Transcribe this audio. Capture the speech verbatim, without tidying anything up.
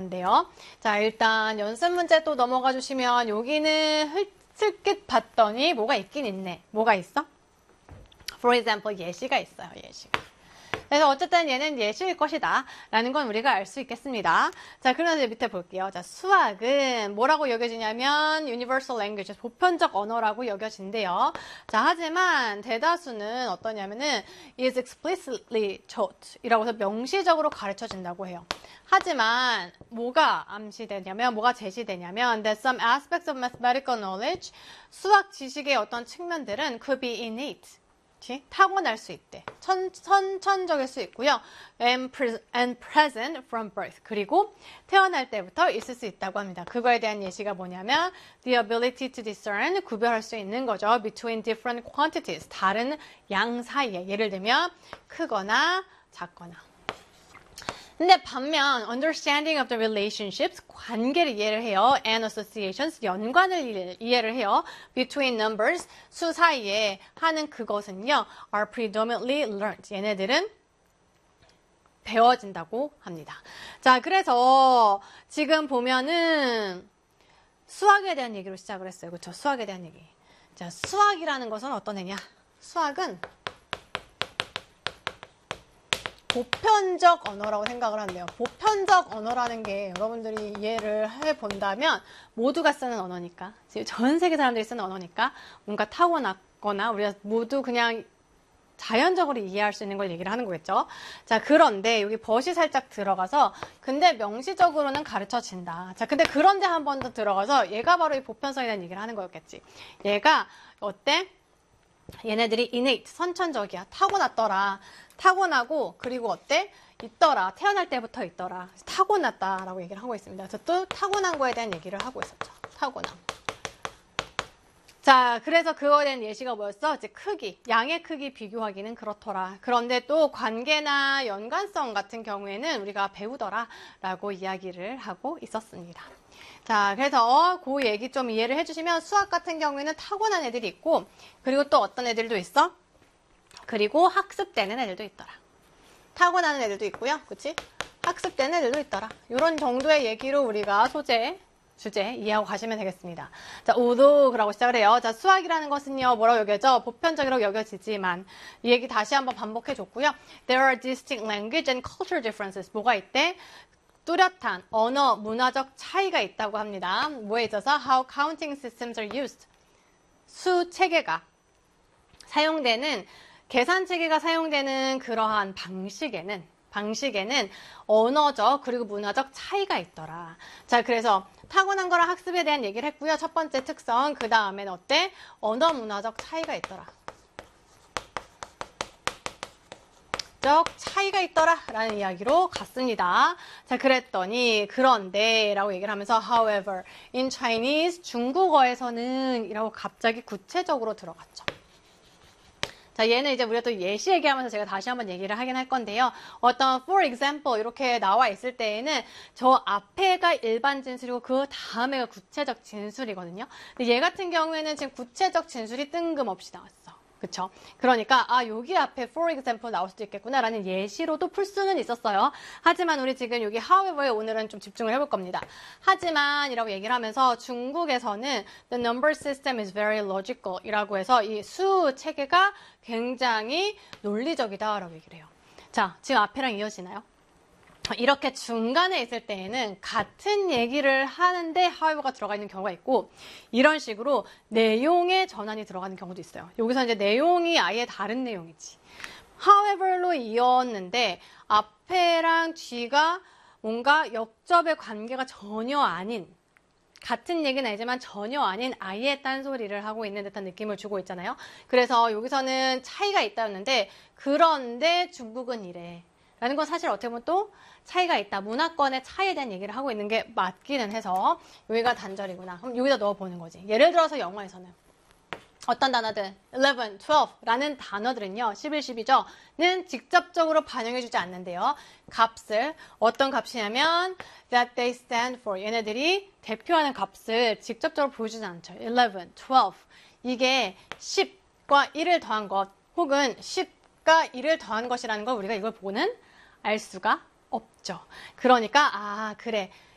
건데요. 자, 일단 연습 문제 또 넘어가 주시면 여기는 흘끗 봤더니 뭐가 있긴 있네. 뭐가 있어? For example, 예시가 있어요. 예시가. 그래서 어쨌든 얘는 예시일 것이다 라는 건 우리가 알 수 있겠습니다. 자, 그러면 밑에 볼게요. 자, 수학은 뭐라고 여겨지냐면 universal language, 보편적 언어라고 여겨진대요. 자, 하지만 대다수는 어떠냐면은 is explicitly taught 이라고 해서 명시적으로 가르쳐진다고 해요. 하지만 뭐가 암시되냐면, 뭐가 제시되냐면 that some aspects of mathematical knowledge, 수학 지식의 어떤 측면들은 could be innate, 타고날 수 있대. 천, 선천적일 수 있고요. And, pre, and present from birth. 그리고 태어날 때부터 있을 수 있다고 합니다. 그거에 대한 예시가 뭐냐면 the ability to discern, 구별할 수 있는 거죠. between different quantities, 다른 양 사이에. 예를 들면 크거나 작거나. 근데 반면 understanding of the relationships, 관계를 이해를 해요. and associations, 연관을 이해를 해요. between numbers, 수 사이에 하는 그것은요. are predominantly learned. 얘네들은 배워진다고 합니다. 자, 그래서 지금 보면은 수학에 대한 얘기로 시작을 했어요. 그렇죠? 수학에 대한 얘기. 자, 수학이라는 것은 어떤 애냐? 수학은 보편적 언어라고 생각을 한대요. 보편적 언어라는 게 여러분들이 이해를 해본다면 모두가 쓰는 언어니까, 지금 전 세계 사람들이 쓰는 언어니까 뭔가 타고났거나 우리가 모두 그냥 자연적으로 이해할 수 있는 걸 얘기를 하는 거겠죠. 자, 그런데 여기 벗이 살짝 들어가서 근데 명시적으로는 가르쳐진다. 자, 근데 그런데 한 번 더 들어가서 얘가 바로 이 보편성에 대한 얘기를 하는 거였겠지. 얘가 어때? 얘네들이 innate, 선천적이야. 타고났더라. 타고나고 그리고 어때? 있더라. 태어날 때부터 있더라. 타고났다라고 얘기를 하고 있습니다. 그래서 또 타고난 거에 대한 얘기를 하고 있었죠. 타고남. 자, 그래서 그거에 대한 예시가 뭐였어? 이제 크기, 양의 크기 비교하기는 그렇더라. 그런데 또 관계나 연관성 같은 경우에는 우리가 배우더라 라고 이야기를 하고 있었습니다. 자, 그래서 그 얘기 좀 이해를 해주시면 수학 같은 경우에는 타고난 애들이 있고 그리고 또 어떤 애들도 있어? 그리고 학습되는 애들도 있더라. 타고나는 애들도 있고요. 그치? 학습되는 애들도 있더라. 이런 정도의 얘기로 우리가 소재, 주제 이해하고 가시면 되겠습니다. 자, although 시작을 해요. 자, 수학이라는 것은요, 뭐라고 여겨져? 보편적이라고 여겨지지만, 이 얘기 다시 한번 반복해 줬고요. There are distinct language and cultural differences. 뭐가 있대? 뚜렷한 언어, 문화적 차이가 있다고 합니다. 뭐에 있어서? How counting systems are used. 수 체계가 사용되는, 계산 체계가 사용되는 그러한 방식에는, 방식에는 언어적 그리고 문화적 차이가 있더라. 자, 그래서 타고난 거랑 학습에 대한 얘기를 했고요. 첫 번째 특성, 그 다음엔 어때? 언어 문화적 차이가 있더라. 적 차이가 있더라 라는 이야기로 갔습니다. 자, 그랬더니 그런데 라고 얘기를 하면서 however, in Chinese, 중국어에서는 이라고 갑자기 구체적으로 들어갔죠. 자, 얘는 이제 우리가 또 예시 얘기하면서 제가 다시 한번 얘기를 하긴 할 건데요. 어떤 for example 이렇게 나와 있을 때에는 저 앞에가 일반 진술이고 그 다음에가 구체적 진술이거든요. 근데 얘 같은 경우에는 지금 구체적 진술이 뜬금없이 나왔어. 그쵸? 그러니까 아, 여기 앞에 for example 나올 수도 있겠구나 라는 예시로도 풀 수는 있었어요. 하지만 우리 지금 여기 however에 오늘은 좀 집중을 해볼 겁니다. 하지만 이라고 얘기를 하면서 중국에서는 the number system is very logical 이라고 해서 이 수 체계가 굉장히 논리적이다 라고 얘기를 해요. 자, 지금 앞에랑 이어지나요? 이렇게 중간에 있을 때에는 같은 얘기를 하는데 however가 들어가 있는 경우가 있고 이런 식으로 내용의 전환이 들어가는 경우도 있어요. 여기서 이제 내용이 아예 다른 내용이지. however로 이었는데 앞에랑 뒤가 뭔가 역접의 관계가 전혀 아닌, 같은 얘기는 아니지만 전혀 아닌 아예 딴소리를 하고 있는 듯한 느낌을 주고 있잖아요. 그래서 여기서는 차이가 있다는데 그런데 중국은 이래 라는 건 사실 어떻게 보면 또 차이가 있다. 문화권의 차이에 대한 얘기를 하고 있는 게 맞기는 해서 여기가 단절이구나. 그럼 여기다 넣어보는 거지. 예를 들어서 영어에서는 어떤 단어들 eleven, twelve 라는 단어들은요. 십일, 십이죠. 는 직접적으로 반영해주지 않는데요. 값을 어떤 값이냐면 that they stand for 얘네들이 대표하는 값을 직접적으로 보여주지 않죠. eleven, twelve 이게 십과 일을 더한 것 혹은 십과 일을 더한 것이라는 걸 우리가 이걸 보는 알 수가 없죠. 그러니까 아 그래